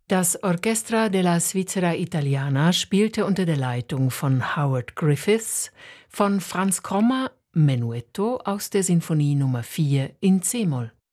Das Orchestra della Svizzera Italiana spielte unter der Leitung von Howard Griffiths von Franz Krommer Menuetto aus der Sinfonie Nummer 4 in C-Moll.